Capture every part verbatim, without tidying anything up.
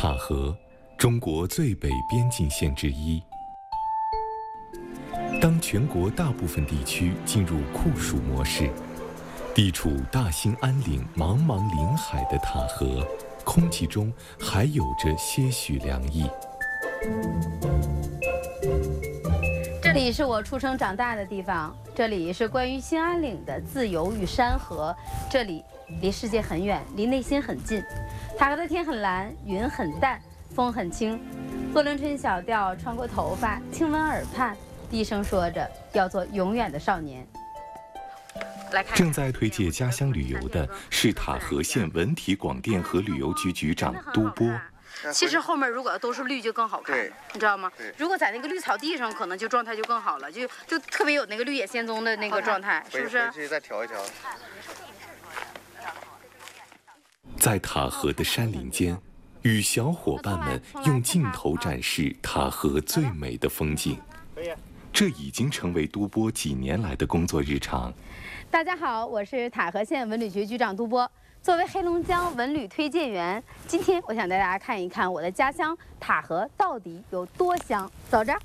塔河，中国最北边境线之一。当全国大部分地区进入酷暑模式，地处大兴安岭茫茫林海的塔河，空气中还有着些许凉意。 这里是我出生长大的地方，这里是关于兴安岭的自由与山河，这里离世界很远，离内心很近。塔河的天很蓝，云很淡，风很轻，鄂伦春小调穿过头发，轻吻耳畔，低声说着要做永远的少年。 正在推介家乡旅游的是塔河县文体广电和旅游局局长都波。 其实后面如果都是绿就更好看，你知道吗？如果在那个绿草地上，可能就状态就更好了，就就特别有那个绿野仙踪的那个状态，是不是？ 回去再调一调。 在塔河的山林间，与小伙伴们用镜头展示塔河最美的风景。这已经成为都波几年来的工作日常。 大家好，我是塔河县文旅局局长都波。作为黑龙江文旅推荐员，今天我想带大家看一看我的家乡塔河到底有多香。走着。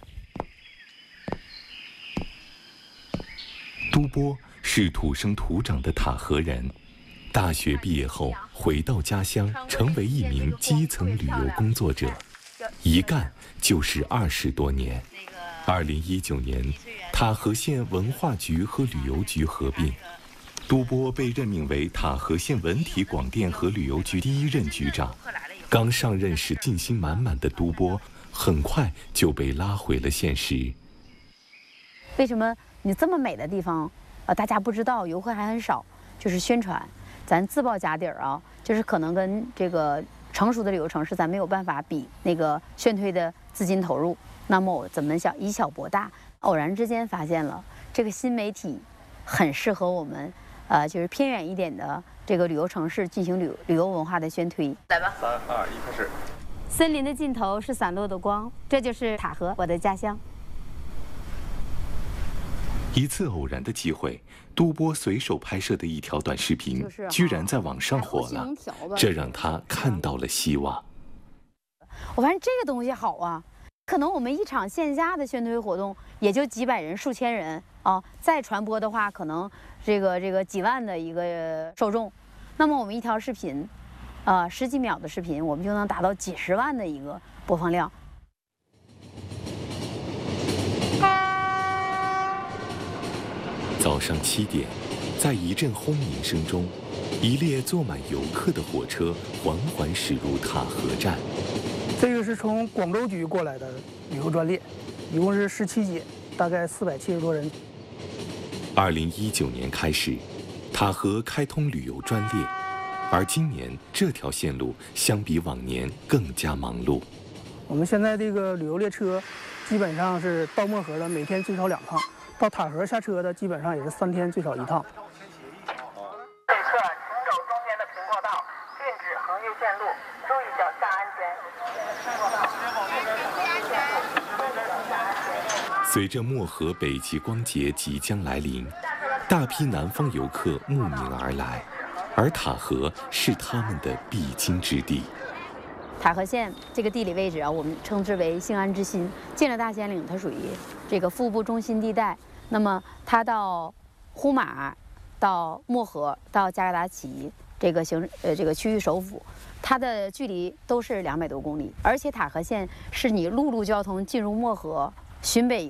都波是土生土长的塔河人，大学毕业后回到家乡，成为一名基层旅游工作者，一干就是二十多年。二零一九年，塔河县文化局和旅游局合并，都波被任命为塔河县文体广电和旅游局第一任局长。刚上任时信心满满的都波，很快就被拉回了现实。 为什么你这么美的地方，呃，大家不知道，游客还很少？就是宣传，咱自报家底儿啊，就是可能跟这个成熟的旅游城市，咱没有办法比那个宣推的资金投入。那么我怎么想以小博大？偶然之间发现了这个新媒体很适合我们，呃，就是偏远一点的这个旅游城市进行旅旅游文化的宣推。来吧， 三二一，开始。 森林的尽头是散落的光，这就是塔河，我的家乡。 一次偶然的机会，都波随手拍摄的一条短视频，居然在网上火了，这让他看到了希望。 我发现这个东西好啊。可能我们一场线下的宣推活动也就几百人、数千人啊，再传播的话，可能这个这个几万的一个受众。那么我们一条视频，呃，十几秒的视频，我们就能达到几十万的一个播放量。 早上七点，在一阵轰鸣声中，一列坐满游客的火车缓缓驶入塔河站。 这个是从广州局过来的旅游专列，一共是十七节，大概四百七十多人。 二零一九年开始，塔河开通旅游专列，而今年这条线路相比往年更加忙碌。 我们现在这个旅游列车，基本上是到漠河的每天最少两趟，到塔河下车的基本上也是三天最少一趟。 旅客请走中间的平过道，禁止横越线路，注意脚下安全。 随着漠河北极光节即将来临，大批南方游客慕名而来，而塔河是他们的必经之地。 塔河县这个地理位置啊，我们称之为兴安之心。进了大兴安岭，它属于这个腹部中心地带。那么它到呼玛、到漠河、到加格达奇这个行呃这个区域首府，它的距离都是两百多公里。而且塔河县是你陆路交通进入漠河、巡北